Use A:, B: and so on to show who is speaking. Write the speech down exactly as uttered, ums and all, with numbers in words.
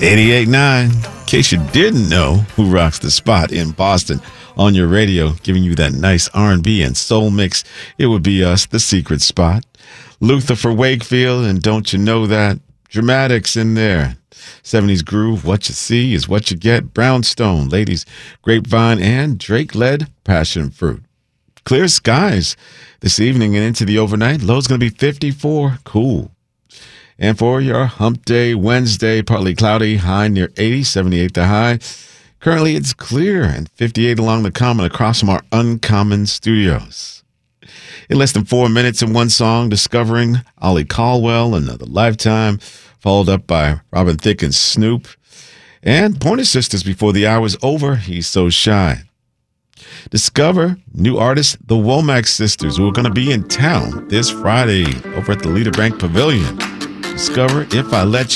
A: eighty-eight point nine. In case you didn't know who rocks the spot in Boston on your radio, giving you that nice R and B and soul mix, it would be us, The Secret Spot. Luther for Wakefield, and don't you know that? Dramatics in there. seventies groove, What You See Is What You Get. Brownstone, Ladies, Grapevine, and Drake-led Passion Fruit. Clear skies this evening and into the overnight. Low's going to be fifty-four. Cool. And for your hump day Wednesday, partly cloudy, high near eighty, seventy-eight the high. Currently it's clear and fifty-eight along the common across from our Uncommon studios. In less than four minutes and one song, discovering Ollie Caldwell, Another Lifetime, followed up by Robin Thicke and Snoop. And Pointer Sisters before the hour's over, He's So Shy. Discover new artist, the Womack Sisters, who are going to be in town this Friday over at the Leader Bank Pavilion. Discover If I Let You.